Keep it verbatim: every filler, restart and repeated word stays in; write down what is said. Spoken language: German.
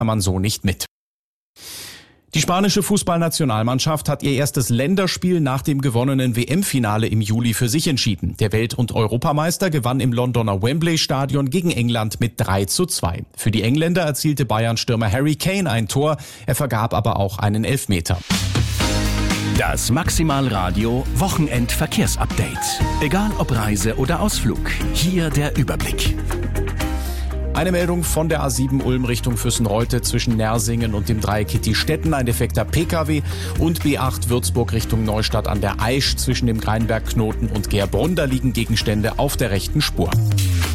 man so nicht mit. Die spanische Fußballnationalmannschaft hat ihr erstes Länderspiel nach dem gewonnenen W M-Finale im Juli für sich entschieden. Der Welt- und Europameister gewann im Londoner Wembley-Stadion gegen England mit drei zu zwei. Für die Engländer erzielte Bayern-Stürmer Harry Kane ein Tor, er vergab aber auch einen Elfmeter. Das Maximalradio Wochenend-Verkehrsupdate. Egal ob Reise oder Ausflug, hier der Überblick. Eine Meldung von der A sieben Ulm Richtung Füssenreute zwischen Nersingen und dem Dreieck Kittistetten, ein defekter P K W, und B acht Würzburg Richtung Neustadt an der Aisch zwischen dem Greinbergknoten und Gerbrunn, da liegen Gegenstände auf der rechten Spur.